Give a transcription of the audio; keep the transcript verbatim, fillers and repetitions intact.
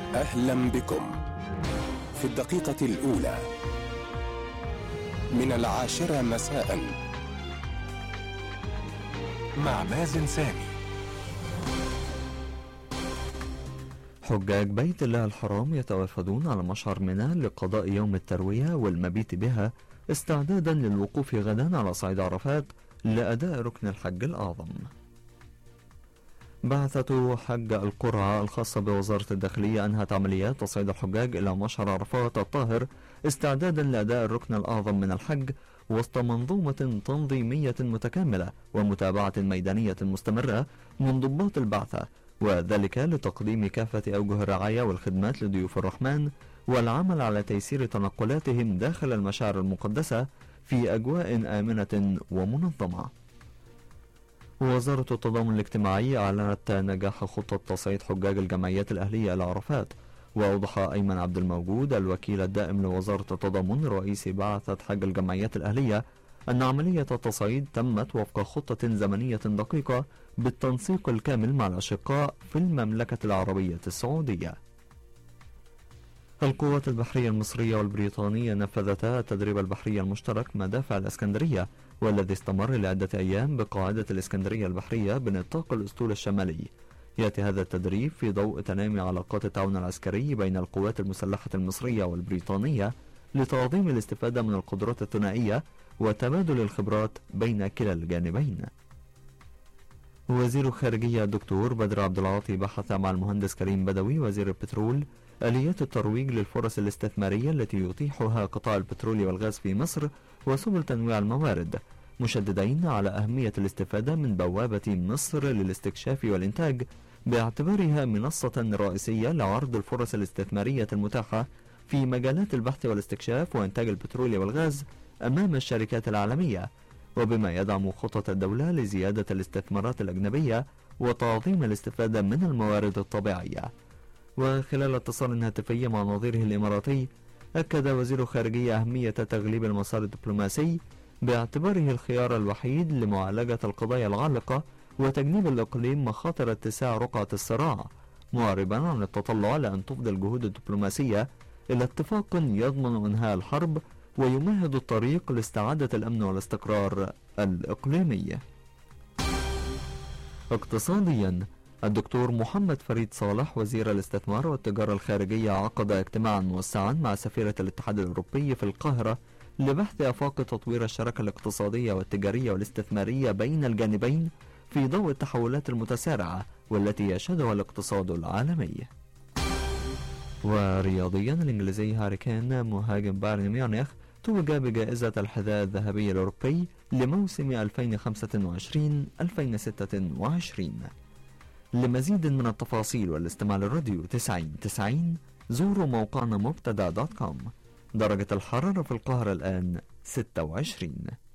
أهلا بكم في الدقيقة الأولى من العاشرة مساء مع مازن سامي. حجاج بيت الله الحرام يتوافدون على مشعر منى لقضاء يوم التروية والمبيت بها استعدادا للوقوف غدا على صعيد عرفات لأداء ركن الحج الأعظم. بعثة حج القرعة الخاصة بوزارة الداخلية أنهت عمليات تصعيد الحجاج إلى مشعر عرفات الطاهر استعدادا لأداء الركن الأعظم من الحج وسط منظومة تنظيمية متكاملة ومتابعة ميدانية مستمرة من ضباط البعثة، وذلك لتقديم كافة أوجه الرعاية والخدمات لضيوف الرحمن والعمل على تيسير تنقلاتهم داخل المشاعر المقدسة في أجواء آمنة ومنظمة. وزارة التضامن الاجتماعي أعلنت نجاح خطة تصعيد حجاج الجمعيات الأهلية إلى عرفات، وأوضح أيمن عبد الموجود الوكيل الدائم لوزارة التضامن رئيس بعثة حج الجمعيات الأهلية أن عملية التصعيد تمت وفق خطة زمنية دقيقة بالتنسيق الكامل مع الأشقاء في المملكة العربية السعودية. القوات البحرية المصرية والبريطانية نفذتا التدريب البحري المشترك مدافع الإسكندرية، والذي استمر لعدة أيام بقاعدة الإسكندرية البحرية بنطاق الأسطول الشمالي. يأتي هذا التدريب في ضوء تنامي علاقات التعاون العسكري بين القوات المسلحة المصرية والبريطانية لتعظيم الاستفادة من القدرات الثنائية وتبادل الخبرات بين كلا الجانبين. وزير الخارجية الدكتور بدر عبد العاطي بحث مع المهندس كريم بدوي وزير البترول آليات الترويج للفرص الاستثمارية التي يتيحها قطاع البترول والغاز في مصر وسبل تنويع الموارد، مشددين على أهمية الاستفادة من بوابة مصر للاستكشاف والإنتاج باعتبارها منصة رئيسية لعرض الفرص الاستثمارية المتاحة في مجالات البحث والاستكشاف وإنتاج البترول والغاز أمام الشركات العالمية، وبما يدعم خطط الدولة لزيادة الاستثمارات الأجنبية وتعظيم الاستفادة من الموارد الطبيعية. وخلال اتصال هاتفي مع نظيره الإماراتي أكد وزير الخارجية أهمية تغليب المسار الدبلوماسي باعتباره الخيار الوحيد لمعالجة القضايا العالقة وتجنيب الإقليم مخاطر اتساع رقعة الصراع، معربا عن التطلع لأن تفضي الجهود الدبلوماسية إلى اتفاق يضمن إنهاء الحرب ويمهد الطريق لاستعادة الأمن والاستقرار الإقليمي. اقتصاديا، الدكتور محمد فريد صالح وزير الاستثمار والتجارة الخارجية عقد اجتماعا موسعا مع سفيرة الاتحاد الأوروبي في القاهرة لبحث آفاق تطوير الشراكة الاقتصادية والتجارية والاستثمارية بين الجانبين في ضوء التحولات المتسارعة والتي يشهدها الاقتصاد العالمي. ورياضيا، الإنجليزي هاري كين مهاجم بايرن ميونخ توج بجائزة الحذاء الذهبي الأوروبي لموسم ألفين وخمسة وعشرين ألفين وستة وعشرين. لمزيد من التفاصيل والاستماع للراديو تسعين تسعين زوروا موقعنا مبتدا دوت كوم. درجة الحرارة في القاهرة الآن ستة وعشرين.